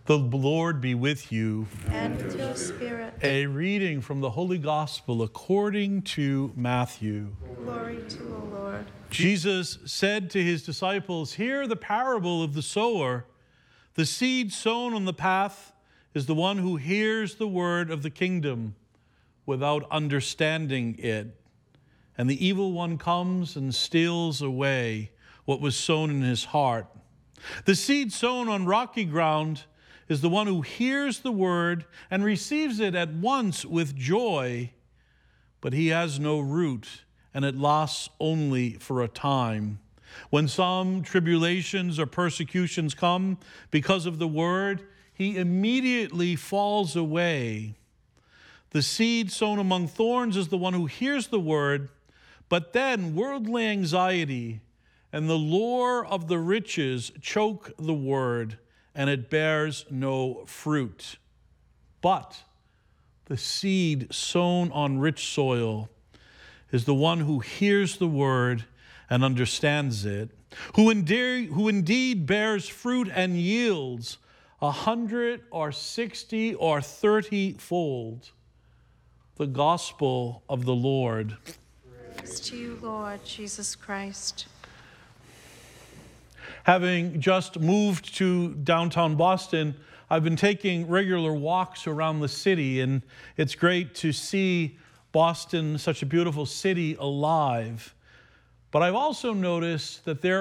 The Lord be with you. And with your spirit. A reading from the Holy Gospel according to Matthew. Glory to the Lord. Jesus said to his disciples, "Hear the parable of the sower. The seed sown on the path is the one who hears the word of the kingdom without understanding it. And the evil one comes and steals away what was sown in his heart. The seed sown on rocky ground is the one who hears the word and receives it at once with joy, but he has no root, and it lasts only for a time. When some tribulations or persecutions come because of the word, he immediately falls away. The seed sown among thorns is the one who hears the word, but then worldly anxiety and the lure of the riches choke the word, and it bears no fruit. But the seed sown on rich soil is the one who hears the word and understands it, who indeed bears fruit and yields 100 or 60 or 30-fold. The gospel of the Lord. Praise to you, Lord Jesus Christ. Having just moved to downtown Boston, I've been taking regular walks around the city, and it's great to see Boston, such a beautiful city, alive. But I've also noticed that there